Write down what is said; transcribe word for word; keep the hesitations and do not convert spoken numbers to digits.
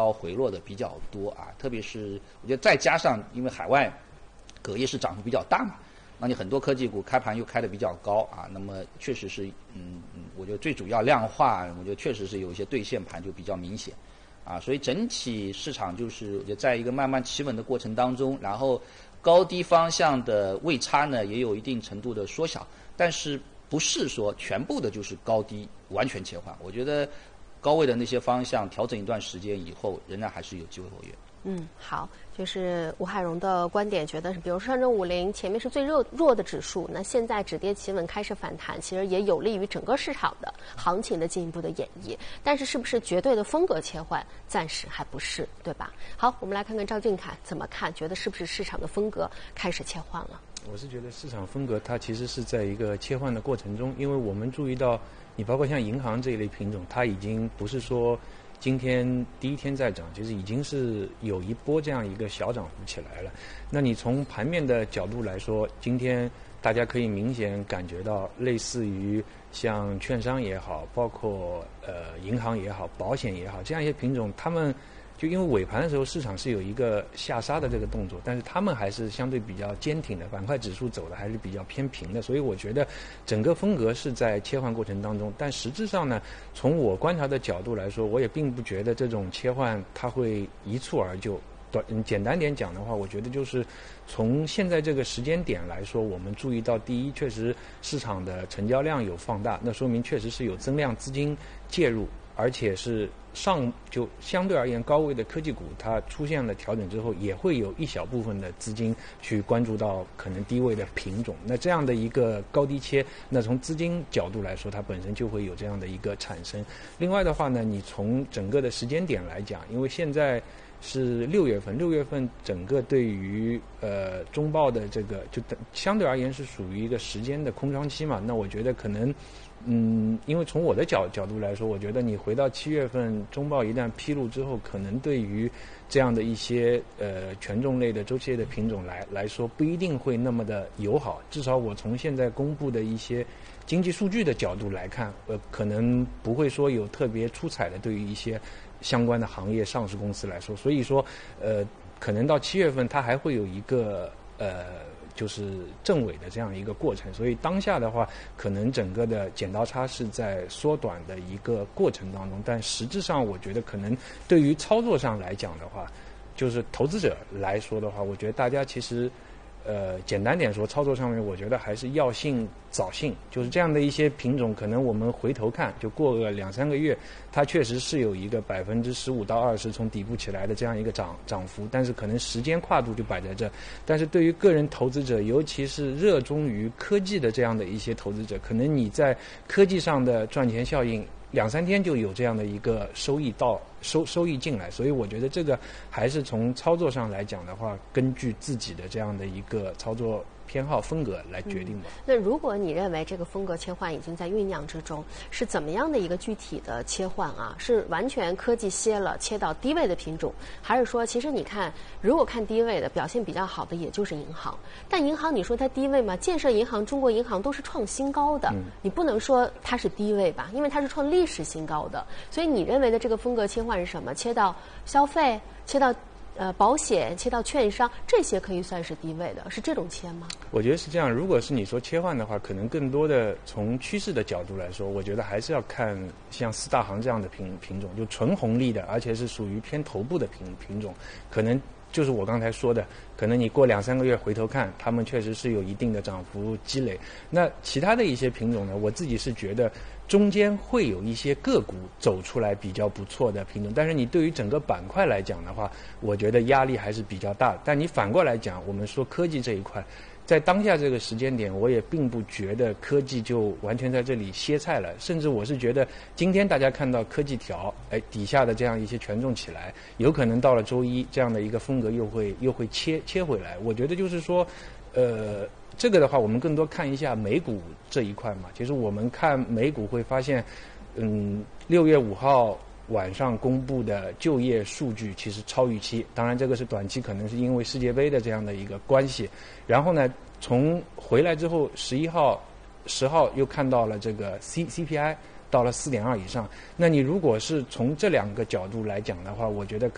稍回落的比较多啊，特别是我觉得再加上因为海外隔夜市涨幅比较大嘛，那你很多科技股开盘又开得比较高啊，那么确实是嗯嗯，我觉得最主要量化，我觉得确实是有一些兑现盘就比较明显啊，所以整体市场就是我觉得在一个慢慢企稳的过程当中，然后高低方向的位差呢也有一定程度的缩小，但是不是说全部的就是高低完全切换，我觉得高位的那些方向调整一段时间以后，仍然还是有机会活跃。 嗯，好，就是吴海荣的观点，觉得是，比如说上证五零前面是最弱弱的指数，那现在止跌企稳开始反弹，其实也有利于整个市场的行情的进一步的演绎。但是是不是绝对的风格切换，暂时还不是，对吧？好，我们来看看赵俊凯怎么看，觉得是不是市场的风格开始切换了？ 我是觉得市场风格它其实是在一个切换的过程中，因为我们注意到，你包括像银行这一类品种，它已经不是说今天第一天在涨，其实已经是有一波这样一个小涨幅起来了。那你从盘面的角度来说，今天大家可以明显感觉到，类似于像券商也好，包括呃银行也好，保险也好，这样一些品种，他们就因为尾盘的时候市场是有一个下杀的这个动作，但是他们还是相对比较坚挺的，板块指数走的还是比较偏平的，所以我觉得整个风格是在切换过程当中。但实质上呢，从我观察的角度来说，我也并不觉得这种切换它会一蹴而就。短简单点讲的话，我觉得就是从现在这个时间点来说，我们注意到，第一，确实市场的成交量有放大，那说明确实是有增量资金介入，而且是上就相对而言高位的科技股，它出现了调整之后，也会有一小部分的资金去关注到可能低位的品种。那这样的一个高低切，那从资金角度来说，它本身就会有这样的一个产生。另外的话呢，你从整个的时间点来讲，因为现在是六月份，六月份整个对于呃中报的这个就相对而言是属于一个时间的空窗期嘛。那我觉得可能，嗯，因为从我的角角度来说，我觉得你回到七月份中报一旦披露之后，可能对于这样的一些呃权重类的周期类的品种来来说，不一定会那么的友好。至少我从现在公布的一些经济数据的角度来看，呃，可能不会说有特别出彩的对于一些相关的行业上市公司来说，所以说，呃，可能到七月份它还会有一个呃，就是正尾的这样一个过程。所以当下的话，可能整个的剪刀差是在缩短的一个过程当中，但实质上我觉得可能对于操作上来讲的话，就是投资者来说的话，我觉得大家其实。呃，简单点说，操作上面我觉得还是要信早信，就是这样的一些品种，可能我们回头看，就过个两三个月，它确实是有一个百分之十五到二十从底部起来的这样一个涨涨幅，但是可能时间跨度就摆在这。但是对于个人投资者，尤其是热衷于科技的这样的一些投资者，可能你在科技上的赚钱效应。两三天就有这样的一个收益到收收益进来，所以我觉得这个还是从操作上来讲的话，根据自己的这样的一个操作偏好风格来决定吧。 嗯、那如果你认为这个风格切换已经在酝酿之中，是怎么样的一个具体的切换啊？是完全科技歇了，切到低位的品种，还是说其实你看，如果看低位的表现比较好的，也就是银行。但银行你说它低位吗？建设银行、中国银行都是创新高的，嗯、你不能说它是低位吧？因为它是创历史新高的。所以你认为的这个风格切换是什么？切到消费，切到。呃，保险切到券商，这些可以算是低位的，是这种切吗？ 我觉得是这样。如果是你说切换的话，可能更多的从趋势的角度来说，我觉得还是要看像四大行这样的品品种，就纯红利的，而且是属于偏头部的品品种，可能就是我刚才说的，可能你过两三个月回头看，他们确实是有一定的涨幅积累。那其他的一些品种呢，我自己是觉得中间会有一些个股走出来比较不错的品种，但是你对于整个板块来讲的话，我觉得压力还是比较大的。但你反过来讲，我们说科技这一块，在当下这个时间点，我也并不觉得科技就完全在这里歇菜了，甚至我是觉得今天大家看到科技条，哎，底下的这样一些权重起来，有可能到了周一这样的一个风格又会又会切切回来。我觉得就是说，呃。这个的话，我们更多看一下美股这一块嘛。其实我们看美股会发现，嗯，六月五号晚上公布的就业数据其实超预期。当然，这个是短期，可能是因为世界杯的这样的一个关系。然后呢，从回来之后，十一号、十号又看到了这个 C C P I 到了四点二以上。那你如果是从这两个角度来讲的话，我觉得。